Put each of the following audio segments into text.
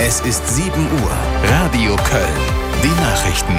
Es ist 7 Uhr. Radio Köln. Die Nachrichten.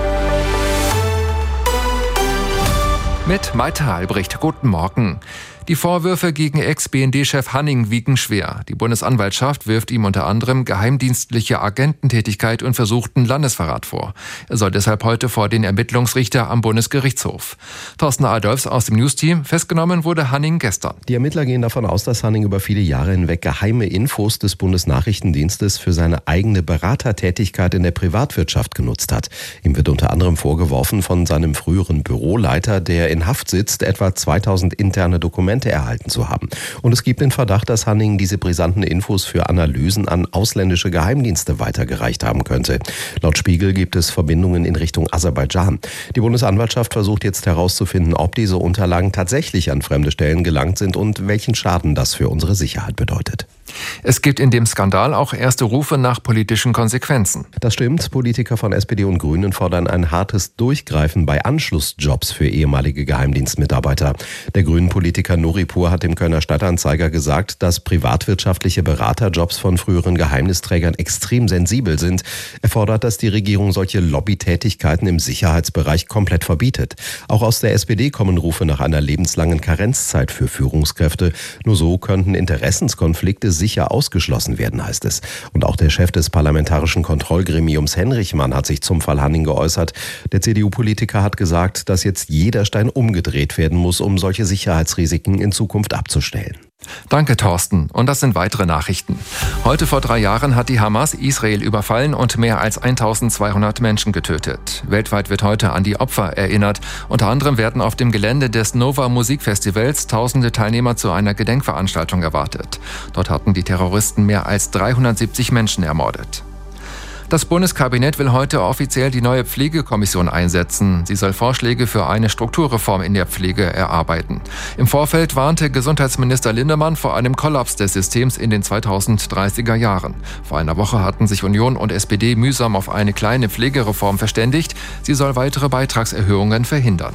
Mit Malte Albrecht. Guten Morgen. Die Vorwürfe gegen Ex-BND-Chef Hanning wiegen schwer. Die Bundesanwaltschaft wirft ihm unter anderem geheimdienstliche Agententätigkeit und versuchten Landesverrat vor. Er soll deshalb heute vor den Ermittlungsrichter am Bundesgerichtshof. Thorsten Adolfs aus dem News-Team. Festgenommen wurde Hanning gestern. Die Ermittler gehen davon aus, dass Hanning über viele Jahre hinweg geheime Infos des Bundesnachrichtendienstes für seine eigene Beratertätigkeit in der Privatwirtschaft genutzt hat. Ihm wird unter anderem vorgeworfen, von seinem früheren Büroleiter, der in Haft sitzt, etwa 2000 interne Dokumente erhalten zu haben. Und es gibt den Verdacht, dass Hanning diese brisanten Infos für Analysen an ausländische Geheimdienste weitergereicht haben könnte. Laut Spiegel gibt es Verbindungen in Richtung Aserbaidschan. Die Bundesanwaltschaft versucht jetzt herauszufinden, ob diese Unterlagen tatsächlich an fremde Stellen gelangt sind und welchen Schaden das für unsere Sicherheit bedeutet. Es gibt in dem Skandal auch erste Rufe nach politischen Konsequenzen. Das stimmt. Politiker von SPD und Grünen fordern ein hartes Durchgreifen bei Anschlussjobs für ehemalige Geheimdienstmitarbeiter. Der Grünen-Politiker Nuripur hat dem Kölner Stadtanzeiger gesagt, dass privatwirtschaftliche Beraterjobs von früheren Geheimnisträgern extrem sensibel sind. Er fordert, dass die Regierung solche Lobbytätigkeiten im Sicherheitsbereich komplett verbietet. Auch aus der SPD kommen Rufe nach einer lebenslangen Karenzzeit für Führungskräfte. Nur so könnten Interessenskonflikte sicher ausgeschlossen werden, heißt es. Und auch der Chef des Parlamentarischen Kontrollgremiums Henrichmann hat sich zum Fall Hanning geäußert. Der CDU-Politiker hat gesagt, dass jetzt jeder Stein umgedreht werden muss, um solche Sicherheitsrisiken in Zukunft abzustellen. Danke, Thorsten. Und das sind weitere Nachrichten. Heute vor 3 Jahren hat die Hamas Israel überfallen und mehr als 1200 Menschen getötet. Weltweit wird heute an die Opfer erinnert. Unter anderem werden auf dem Gelände des Nova Musikfestivals tausende Teilnehmer zu einer Gedenkveranstaltung erwartet. Dort hatten die Terroristen mehr als 370 Menschen ermordet. Das Bundeskabinett will heute offiziell die neue Pflegekommission einsetzen. Sie soll Vorschläge für eine Strukturreform in der Pflege erarbeiten. Im Vorfeld warnte Gesundheitsminister Lindemann vor einem Kollaps des Systems in den 2030er Jahren. Vor einer Woche hatten sich Union und SPD mühsam auf eine kleine Pflegereform verständigt. Sie soll weitere Beitragserhöhungen verhindern.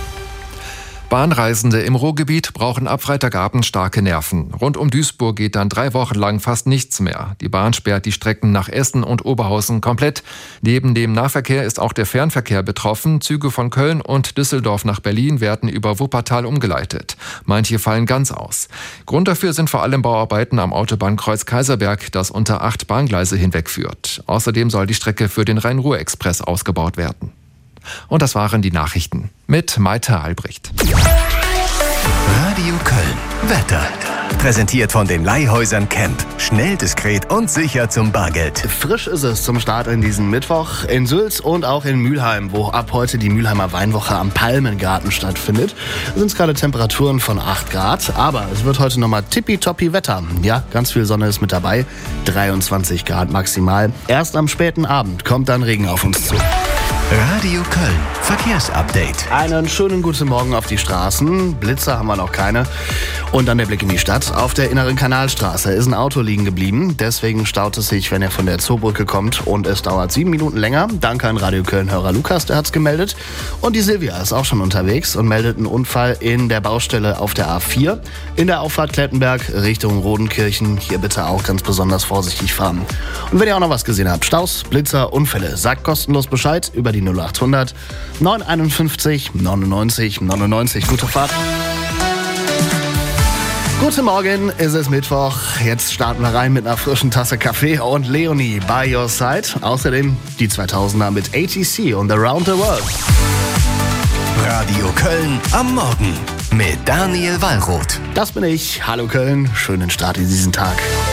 Bahnreisende im Ruhrgebiet brauchen ab Freitagabend starke Nerven. Rund um Duisburg geht dann 3 Wochen lang fast nichts mehr. Die Bahn sperrt die Strecken nach Essen und Oberhausen komplett. Neben dem Nahverkehr ist auch der Fernverkehr betroffen. Züge von Köln und Düsseldorf nach Berlin werden über Wuppertal umgeleitet. Manche fallen ganz aus. Grund dafür sind vor allem Bauarbeiten am Autobahnkreuz Kaiserberg, das unter 8 Bahngleise hinwegführt. Außerdem soll die Strecke für den Rhein-Ruhr-Express ausgebaut werden. Und das waren die Nachrichten mit Malte Albrecht. Radio Köln. Wetter. Präsentiert von den Leihhäusern Camp. Schnell, diskret und sicher zum Bargeld. Frisch ist es zum Start in diesen Mittwoch in Sülz und auch in Mülheim, wo ab heute die Mülheimer Weinwoche am Palmengarten stattfindet. Da sind es gerade Temperaturen von 8 Grad, aber es wird heute nochmal tippitoppi Wetter. Ja, ganz viel Sonne ist mit dabei, 23 Grad maximal. Erst am späten Abend kommt dann Regen auf uns zu. Radio Köln. Verkehrsupdate. Einen schönen guten Morgen auf die Straßen. Blitzer haben wir noch keine. Und dann der Blick in die Stadt. Auf der inneren Kanalstraße ist ein Auto liegen geblieben. Deswegen staut es sich, wenn ihr von der Zoobrücke kommt. Und es dauert 7 Minuten länger. Danke an Radio Köln-Hörer Lukas, der hat's gemeldet. Und die Silvia ist auch schon unterwegs und meldet einen Unfall in der Baustelle auf der A4. In der Auffahrt Klettenberg Richtung Rodenkirchen. Hier bitte auch ganz besonders vorsichtig fahren. Und wenn ihr auch noch was gesehen habt, Staus, Blitzer, Unfälle, sagt kostenlos Bescheid über die 0800 951 99 99. Gute Fahrt. Guten Morgen, es ist Mittwoch. Jetzt starten wir rein mit einer frischen Tasse Kaffee und Leonie by your side. Außerdem die 2000er mit ATC und Around the World. Radio Köln am Morgen mit Daniel Wallroth. Das bin ich. Hallo Köln, schönen Start in diesen Tag.